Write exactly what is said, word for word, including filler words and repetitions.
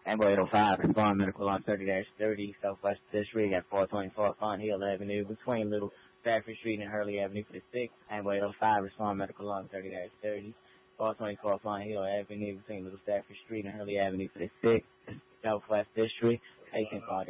Amber eight oh five, respond medical on thirty thirty, Southwest District at four twenty-four Font Hill Avenue, between Little Stafford Street and Hurley Avenue for the six. Amber eight oh five, respond medical on thirty thirty, four twenty-four Font Hill Avenue, between Little Stafford Street and Hurley Avenue for the six. Southwest District, patient call